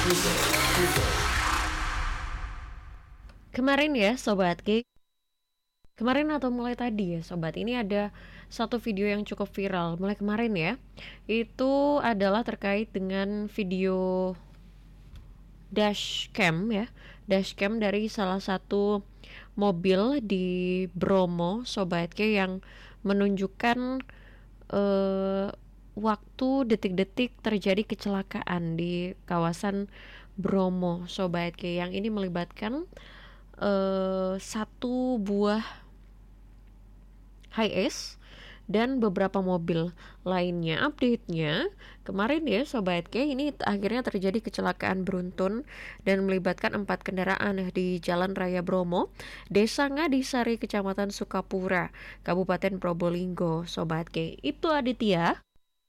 Kemarin ya Sobat Geek, kemarin atau mulai tadi ya Sobat, ini ada satu video yang cukup viral mulai kemarin ya. Itu adalah terkait dengan video dashcam ya, dashcam dari salah satu mobil di Bromo Sobat Geek yang menunjukkan waktu detik-detik terjadi kecelakaan di kawasan Bromo Sobat Geek, yang ini melibatkan satu buah Hiace dan beberapa mobil lainnya. Update-nya kemarin ya Sobat K, ini akhirnya terjadi kecelakaan beruntun dan melibatkan 4 kendaraan di Jalan Raya Bromo, Desa Ngadisari, Kecamatan Sukapura, Kabupaten Probolinggo Sobat K. Itu Aditya.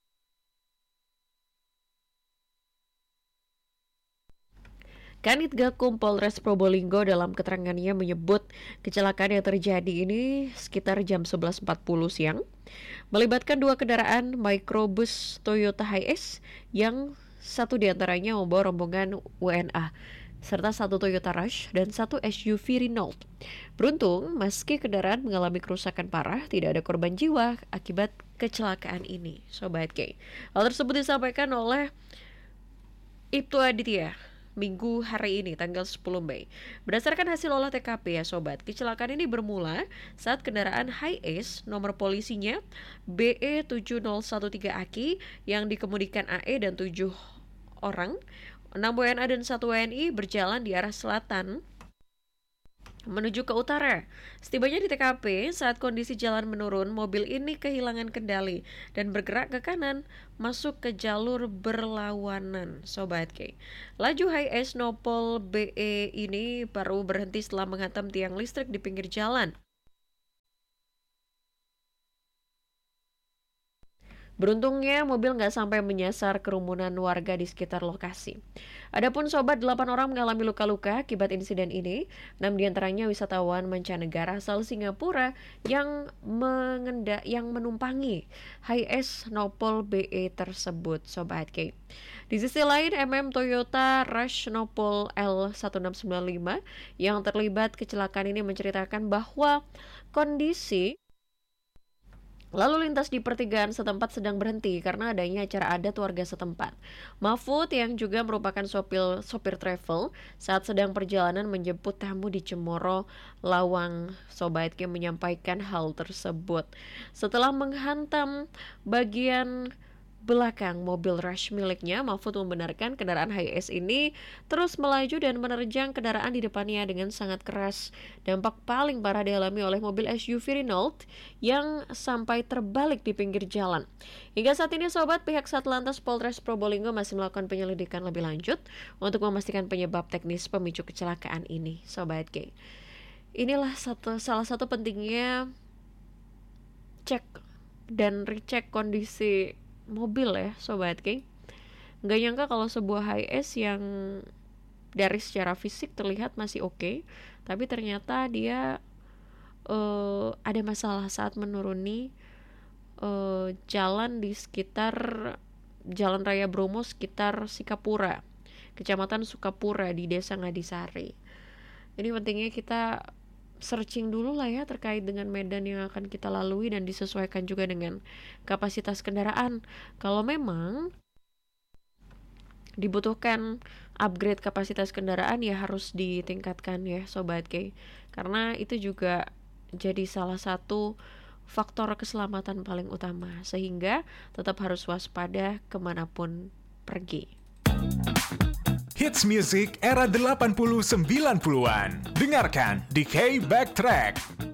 Kanit Gakum Polres Probolinggo dalam keterangannya menyebut kecelakaan yang terjadi ini sekitar jam 11.40 siang melibatkan 2 kendaraan mikrobus Toyota Hiace yang satu diantaranya membawa rombongan WNA serta 1 Toyota Rush dan 1 SUV Renault. Beruntung meski kendaraan mengalami kerusakan parah, tidak ada korban jiwa akibat kecelakaan ini Sobat K. Hal tersebut disampaikan oleh Ibtu Aditya Minggu hari ini tanggal 10 Mei. Berdasarkan hasil olah TKP ya Sobat, kecelakaan ini bermula saat kendaraan Hiace nomor polisinya BE7013 Aki yang dikemudikan AE dan 7 orang, 6 WNA dan 1 WNI berjalan di arah selatan menuju ke utara. Setibanya di TKP, saat kondisi jalan menurun, mobil ini kehilangan kendali dan bergerak ke kanan masuk ke jalur berlawanan Sobat K. Laju Hiace Nopol BE ini baru berhenti setelah menghantam tiang listrik di pinggir jalan. Beruntungnya mobil nggak sampai menyasar kerumunan warga di sekitar lokasi. Adapun Sobat, 8 orang mengalami luka-luka akibat insiden ini. 6 diantaranya wisatawan mancanegara asal Singapura yang menumpangi Hiace Nopol BE tersebut Sobat K. Di sisi lain, Toyota Rush Nopol L1695 yang terlibat kecelakaan ini menceritakan bahwa kondisi lalu lintas di pertigaan setempat sedang berhenti karena adanya acara adat warga setempat. Mahfud yang juga merupakan sopir travel saat sedang perjalanan menjemput tamu di Cemoro, Lawang Sobat K, menyampaikan hal tersebut. Setelah menghantam bagian belakang mobil Rush miliknya, Mahfud membenarkan kendaraan Hiace ini terus melaju dan menerjang kendaraan di depannya dengan sangat keras. Dampak paling parah dialami oleh mobil SUV Renault yang sampai terbalik di pinggir jalan. Hingga saat ini Sobat, pihak Satlantas Polres Probolinggo masih melakukan penyelidikan lebih lanjut untuk memastikan penyebab teknis pemicu kecelakaan ini Sobat K. Inilah salah satu pentingnya cek dan recheck kondisi mobil ya Sobat K. Nggak nyangka kalau sebuah Hiace yang dari secara fisik terlihat masih oke, tapi ternyata dia ada masalah saat menuruni jalan di sekitar Jalan Raya Bromo sekitar Sikapura, Kecamatan Sukapura di Desa Ngadisari. Ini pentingnya kita searching dulu lah ya terkait dengan medan yang akan kita lalui dan disesuaikan juga dengan kapasitas kendaraan. Kalau memang dibutuhkan upgrade kapasitas kendaraan ya harus ditingkatkan ya Sobat K, karena itu juga jadi salah satu faktor keselamatan paling utama, sehingga tetap harus waspada kemanapun pergi. Hits music era 80-90-an. Dengarkan di K Backtrack.